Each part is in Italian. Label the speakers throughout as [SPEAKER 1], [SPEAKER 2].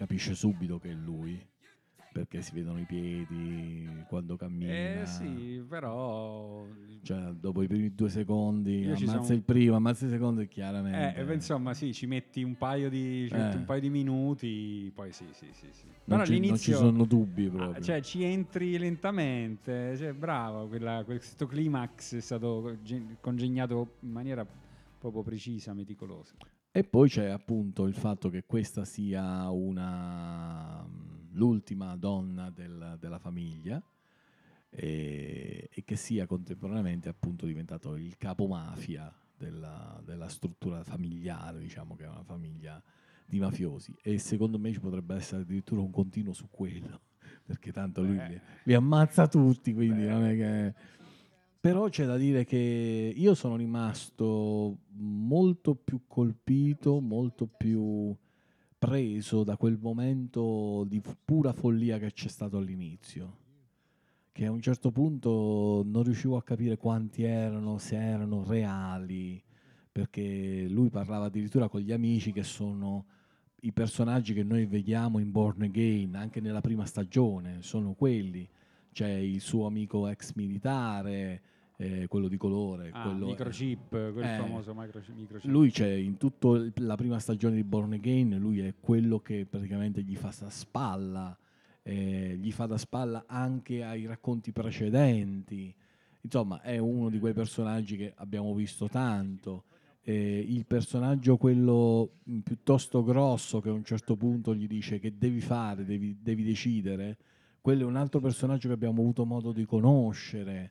[SPEAKER 1] capisce subito che è lui, perché si vedono i piedi quando cammina.
[SPEAKER 2] Sì, però
[SPEAKER 1] Cioè, dopo i primi 2 secondi,
[SPEAKER 2] io ci
[SPEAKER 1] ammazza
[SPEAKER 2] sono.
[SPEAKER 1] il primo, ammazza il secondo e chiaramente...
[SPEAKER 2] Insomma, sì, ci metti un
[SPEAKER 1] eh,
[SPEAKER 2] paio di minuti, poi sì, sì, sì, sì.
[SPEAKER 1] non
[SPEAKER 2] Però
[SPEAKER 1] non ci
[SPEAKER 2] all'inizio,
[SPEAKER 1] sono dubbi proprio.
[SPEAKER 2] cioè, ci entri lentamente, cioè, bravo, questo climax è stato congegnato in maniera proprio precisa, meticolosa.
[SPEAKER 1] E poi c'è appunto il fatto che questa sia l'ultima donna della famiglia e che sia contemporaneamente appunto diventato il capomafia della struttura familiare, diciamo che è una famiglia di mafiosi. E secondo me ci potrebbe essere addirittura un continuo su quello, perché tanto lui
[SPEAKER 2] Beh,
[SPEAKER 1] li ammazza tutti, quindi non è
[SPEAKER 2] beh,
[SPEAKER 1] che... Però c'è da dire che io sono rimasto molto più colpito, molto più preso da quel momento di pura follia che c'è stato all'inizio, che a un certo punto non riuscivo a capire quanti erano, se erano reali, perché lui parlava addirittura con gli amici che sono i personaggi che noi vediamo in Born Again, anche nella prima stagione, sono quelli. C'è il suo amico ex militare, quello di colore, quello è...
[SPEAKER 2] microchip, quel
[SPEAKER 1] Eh,
[SPEAKER 2] famoso microchip.
[SPEAKER 1] lui c'è in tutta la prima stagione di Born Again, lui è quello che praticamente gli fa da spalla anche ai racconti precedenti. Insomma, è uno di quei personaggi che abbiamo visto tanto. Il personaggio, quello piuttosto grosso, che a un certo punto gli dice che devi fare, devi decidere, quello è un altro personaggio che abbiamo avuto modo di conoscere.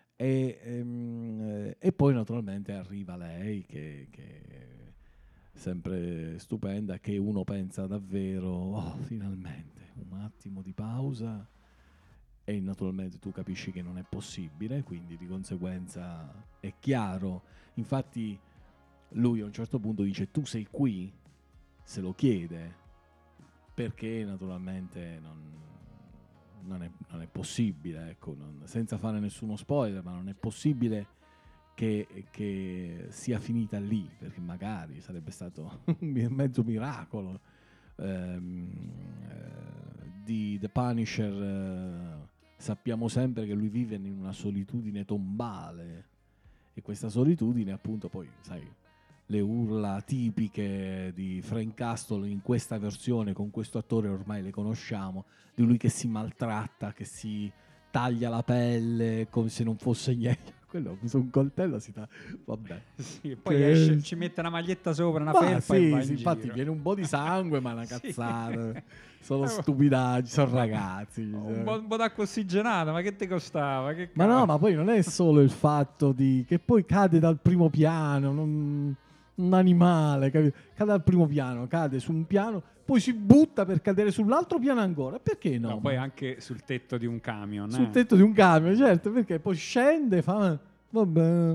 [SPEAKER 1] E poi naturalmente arriva lei che è sempre stupenda, che uno pensa davvero, oh, finalmente, un attimo di pausa e naturalmente tu capisci che non è possibile, quindi di conseguenza è chiaro. Infatti lui a un certo punto dice tu sei qui, se lo chiede, perché naturalmente non è possibile, ecco, senza fare nessuno spoiler, ma non è possibile che sia finita lì, perché magari sarebbe stato un mezzo miracolo. Di The Punisher sappiamo sempre che lui vive in una solitudine tombale e questa solitudine appunto poi, sai, le urla tipiche di Frank Castle in questa versione con questo attore ormai le conosciamo, di lui che si maltratta, che si taglia la pelle come se non fosse niente. Quello su un coltello si vabbè.
[SPEAKER 2] Sì, e poi
[SPEAKER 1] Che...
[SPEAKER 2] esce, ci mette una maglietta sopra, una
[SPEAKER 1] Ma
[SPEAKER 2] felpa e
[SPEAKER 1] sì,
[SPEAKER 2] va
[SPEAKER 1] sì,
[SPEAKER 2] in
[SPEAKER 1] infatti
[SPEAKER 2] giro.
[SPEAKER 1] viene un po' di sangue, ma una
[SPEAKER 2] Sì.
[SPEAKER 1] cazzata. Sono stupidaggini, sono ragazzi.
[SPEAKER 2] Un po' d'acqua ossigenata, ma che ti costava? Che
[SPEAKER 1] Ma no,
[SPEAKER 2] cavolo?
[SPEAKER 1] ma poi non è solo il fatto di che poi cade dal primo piano, un animale, capito? Cade dal primo piano, cade su un piano, poi si butta per cadere sull'altro piano ancora. Perché
[SPEAKER 2] No,
[SPEAKER 1] no?
[SPEAKER 2] poi
[SPEAKER 1] Ma
[SPEAKER 2] anche sul tetto di un camion,
[SPEAKER 1] sul tetto di un camion, certo, perché poi scende e fa... Vabbè,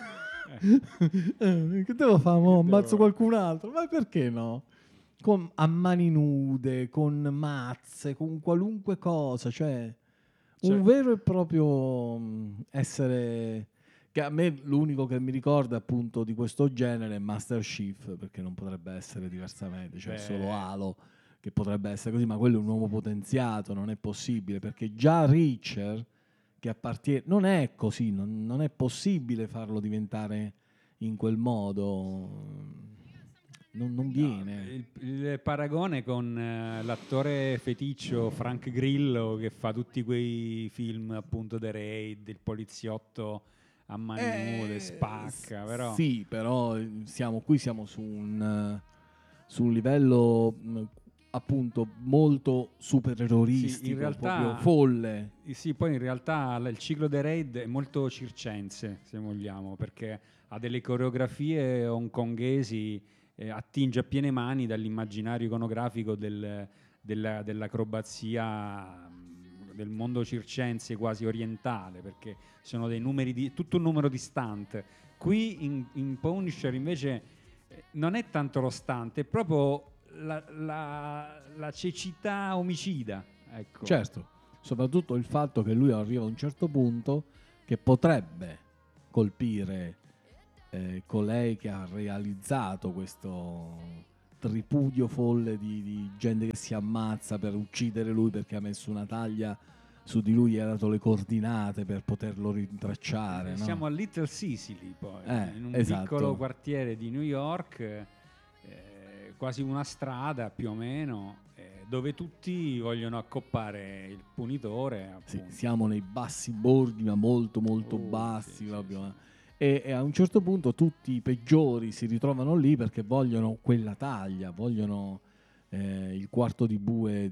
[SPEAKER 1] che devo fare? Mo?
[SPEAKER 2] Che
[SPEAKER 1] Ammazzo
[SPEAKER 2] devo...
[SPEAKER 1] qualcun altro? Ma perché no? A mani nude, con mazze, con qualunque cosa, cioè
[SPEAKER 2] Cioè,
[SPEAKER 1] un vero e proprio essere... Che a me l'unico che mi ricorda appunto di questo genere è Master Chief, perché non potrebbe essere diversamente, cioè solo
[SPEAKER 2] beh,
[SPEAKER 1] Halo che potrebbe essere così, ma quello è un uomo potenziato, non è possibile, perché già Reacher, che appartiene... Non è così, non è possibile farlo diventare in quel modo, non
[SPEAKER 2] no,
[SPEAKER 1] viene.
[SPEAKER 2] il paragone con l'attore feticcio Frank Grillo che fa tutti quei film, appunto, The Raid, il poliziotto a mani nude, spacca, però...
[SPEAKER 1] Sì, però siamo su un livello appunto molto
[SPEAKER 2] Sì, in
[SPEAKER 1] supereroristico, proprio
[SPEAKER 2] realtà,
[SPEAKER 1] folle.
[SPEAKER 2] sì, poi in realtà il ciclo dei raid è molto circense, se vogliamo, perché ha delle coreografie hongkonghesi, attinge a piene mani dall'immaginario iconografico dell'acrobazia del mondo circense quasi orientale, perché sono dei numeri tutto un numero di stunt. Qui in Punisher invece non è tanto lo stunt, è proprio la cecità omicida, ecco.
[SPEAKER 1] Certo, soprattutto il fatto che lui arriva a un certo punto che potrebbe colpire colei che ha realizzato tripudio folle di gente che si ammazza per uccidere lui perché ha messo una taglia su di lui e ha dato le coordinate per poterlo rintracciare, no?
[SPEAKER 2] Siamo a Little Sicily poi, in un
[SPEAKER 1] esatto.
[SPEAKER 2] piccolo quartiere di New York, quasi una strada più o meno, dove tutti vogliono accoppare il punitore.
[SPEAKER 1] Sì, siamo nei bassi borghi, ma molto bassi proprio. E a un certo punto tutti i peggiori si ritrovano lì perché vogliono quella taglia, vogliono il quarto di bue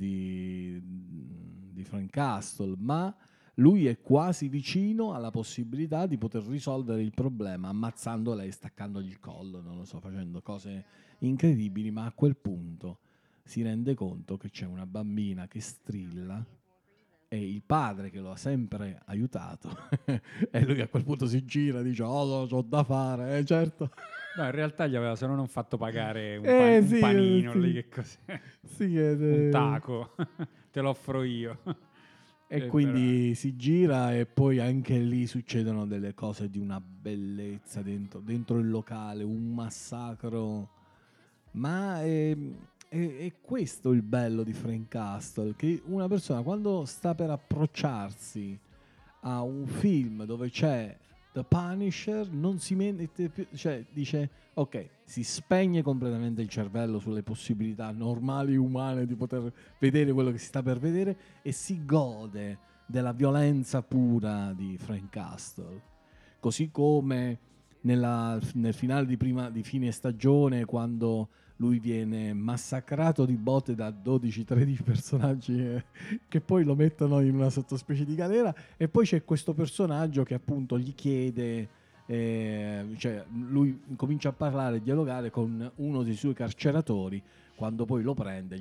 [SPEAKER 1] di Frank Castle, ma lui è quasi vicino alla possibilità di poter risolvere il problema ammazzandola e staccandogli il collo, non lo so, facendo cose incredibili, ma a quel punto si rende conto che c'è una bambina che strilla e il padre che lo ha sempre aiutato e lui a quel punto si gira e dice oh, c'ho da fare, certo.
[SPEAKER 2] No, in realtà gli aveva solo non fatto pagare un,
[SPEAKER 1] sì,
[SPEAKER 2] un panino
[SPEAKER 1] sì.
[SPEAKER 2] lì, che cos'è?
[SPEAKER 1] Sì,
[SPEAKER 2] Un taco, te lo offro io.
[SPEAKER 1] E quindi si gira e poi anche lì succedono delle cose di una bellezza dentro il locale, un massacro. Ma è questo il bello di Frank Castle, che una persona quando sta per approcciarsi a un film dove c'è The Punisher non si mette più, cioè dice ok, si spegne completamente il cervello sulle possibilità normali umane di poter vedere quello che si sta per vedere e si gode della violenza pura di Frank Castle, così come nel finale di fine stagione, quando lui viene massacrato di botte da 12-13 personaggi che poi lo mettono in una sottospecie di galera, e poi c'è questo personaggio che appunto gli chiede, cioè lui comincia a parlare e dialogare con uno dei suoi carceratori, quando poi lo prende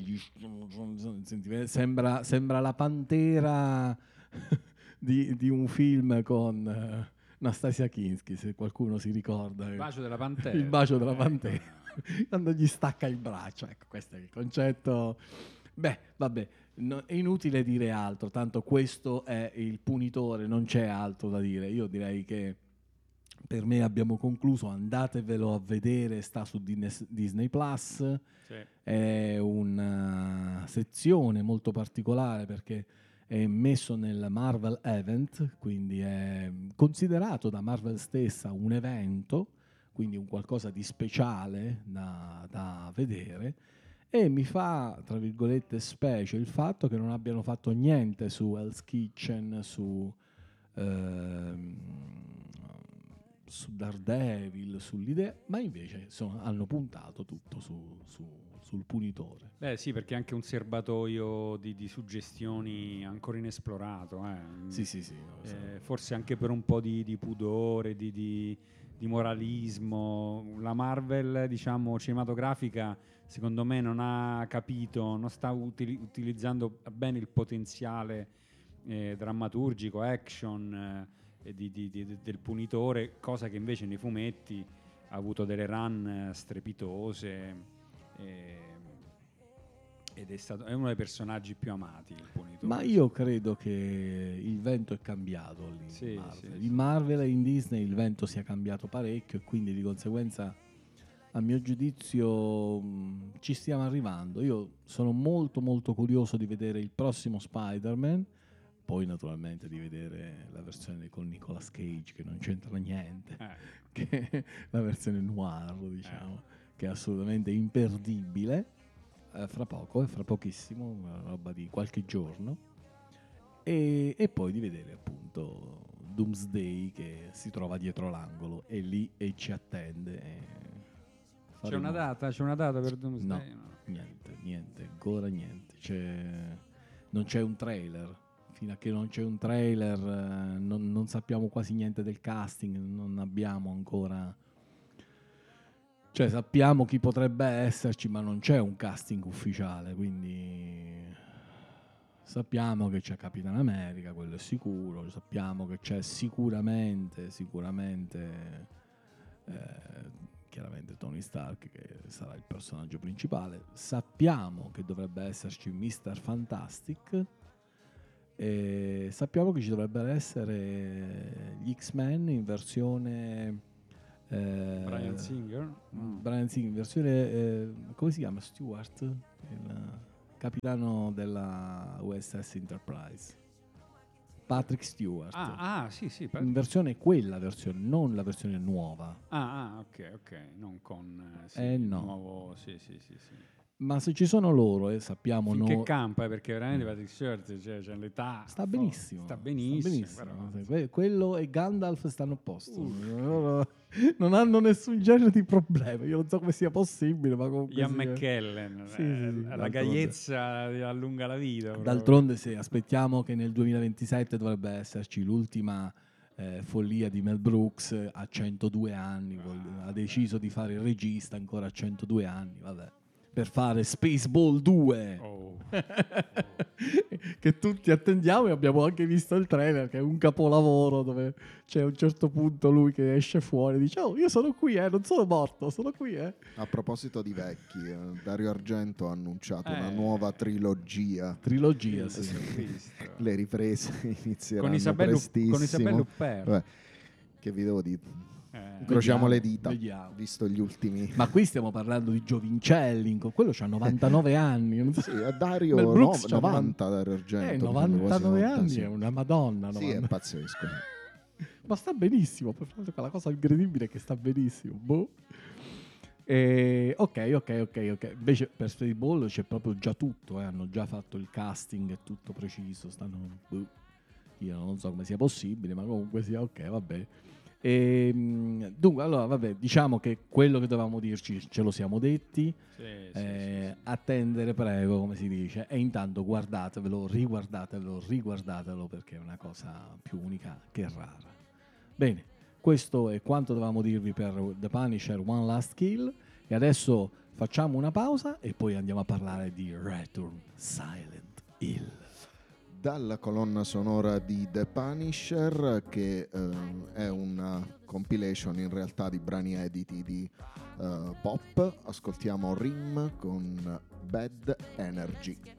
[SPEAKER 1] sembra la pantera di un film con Nastasia Kinski, se qualcuno si ricorda.
[SPEAKER 2] Il bacio della pantera.
[SPEAKER 1] Il bacio della pantera. Quando gli stacca il braccio, ecco, questo è il concetto. Beh, vabbè, è inutile dire altro, tanto questo è il punitore, non c'è altro da dire. Io direi che per me abbiamo concluso, andatevelo a vedere, sta su Disney Plus.
[SPEAKER 2] Sì.
[SPEAKER 1] È una sezione molto particolare perché è messo nel Marvel Event, quindi è considerato da Marvel stessa un evento, quindi un qualcosa di speciale da vedere, e mi fa, tra virgolette, specie il fatto che non abbiano fatto niente su Hell's Kitchen, su Daredevil, sull'idea, ma invece hanno puntato tutto sul punitore.
[SPEAKER 2] Beh sì, perché è anche un serbatoio di suggestioni ancora inesplorato.
[SPEAKER 1] Sì, lo so.
[SPEAKER 2] Forse anche per un po' di pudore, di moralismo. La Marvel, diciamo, cinematografica, secondo me non ha capito, non sta utilizzando bene il potenziale drammaturgico, action del punitore, cosa che invece nei fumetti ha avuto delle run strepitose. Ed è uno dei personaggi più amati, il punitore.
[SPEAKER 1] Ma io credo che il vento è cambiato lì.
[SPEAKER 2] Sì,
[SPEAKER 1] Marvel.
[SPEAKER 2] sì,
[SPEAKER 1] In Marvel e in Disney il vento sia cambiato parecchio e quindi di conseguenza, a mio giudizio, ci stiamo arrivando. Io sono molto molto curioso di vedere il prossimo Spider-Man, poi naturalmente di vedere la versione con Nicolas Cage, che non c'entra niente, che è la versione noir, diciamo, che è assolutamente imperdibile. Fra pochissimo, una roba di qualche giorno, e poi di vedere appunto Doomsday che si trova dietro l'angolo e lì e ci attende.
[SPEAKER 2] C'è una data per Doomsday?
[SPEAKER 1] No, niente, ancora niente. Non c'è un trailer. Fino a che non c'è un trailer non sappiamo quasi niente del casting, non abbiamo ancora... Cioè sappiamo chi potrebbe esserci, ma non c'è un casting ufficiale, quindi sappiamo che c'è Capitan America, quello è sicuro, sappiamo che c'è sicuramente chiaramente Tony Stark, che sarà il personaggio principale, sappiamo che dovrebbe esserci Mr. Fantastic, e sappiamo che ci dovrebbero essere gli X-Men in versione
[SPEAKER 2] Bryan Singer?
[SPEAKER 1] Bryan Singer, versione come si chiama? Stewart, il capitano della USS Enterprise, Patrick Stewart.
[SPEAKER 2] Sì.
[SPEAKER 1] In versione quella versione, non la versione nuova.
[SPEAKER 2] Ok, non con
[SPEAKER 1] no.
[SPEAKER 2] il nuovo, sì.
[SPEAKER 1] Ma se ci sono loro, sappiamo
[SPEAKER 2] Finché
[SPEAKER 1] noi.
[SPEAKER 2] campa, perché veramente Patrick Stewart c'è l'età.
[SPEAKER 1] Sta benissimo.
[SPEAKER 2] Però,
[SPEAKER 1] Quello e Gandalf stanno a posto. Non hanno nessun genere di problema. Io non so come sia possibile, ma comunque.
[SPEAKER 2] Ian McKellen,
[SPEAKER 1] Sì,
[SPEAKER 2] la gaiezza allunga la vita.
[SPEAKER 1] D'altronde, se aspettiamo che nel 2027 dovrebbe esserci l'ultima follia di Mel Brooks a 102 anni, ha deciso di fare il regista ancora a 102 anni, vabbè. Per fare Spaceball 2 che tutti attendiamo, e abbiamo anche visto il trailer, che è un capolavoro, dove c'è a un certo punto lui che esce fuori e dice: oh, io sono qui, non sono morto, sono qui.
[SPEAKER 3] A proposito di vecchi, Dario Argento ha annunciato una nuova trilogia,
[SPEAKER 1] sì.
[SPEAKER 3] Le riprese inizieranno
[SPEAKER 2] con Isabelle Huppert.
[SPEAKER 3] Vabbè, che vi devo dire? Incrociamo le dita,
[SPEAKER 1] vediamo.
[SPEAKER 3] Visto gli ultimi.
[SPEAKER 1] Ma qui stiamo parlando di giovincelli, quello c'ha 99 anni. Non so.
[SPEAKER 3] Sì, Dario
[SPEAKER 1] Mel Brooks
[SPEAKER 3] 90 Dario Argento.
[SPEAKER 1] 99 anni,
[SPEAKER 3] sì.
[SPEAKER 1] È una madonna.
[SPEAKER 3] Sì, è pazzesco.
[SPEAKER 1] Ma sta benissimo, la cosa incredibile è che sta benissimo. Boh. Ok. Invece per Spaceball c'è proprio già tutto, hanno già fatto il casting, è tutto preciso. Io non so come sia possibile, ma comunque sia ok, va bene. Dunque, allora, vabbè, diciamo che quello che dovevamo dirci ce lo siamo detti.
[SPEAKER 2] Sì.
[SPEAKER 1] Attendere, prego, come si dice. E intanto guardatevelo, riguardatelo, perché è una cosa più unica che rara. Bene, questo è quanto dovevamo dirvi per The Punisher One Last Kill. E adesso facciamo una pausa e poi andiamo a parlare di Return Silent Hill.
[SPEAKER 3] Dalla colonna sonora di The Punisher, che è una compilation in realtà di brani editi di pop, ascoltiamo Rim con Bad Energy.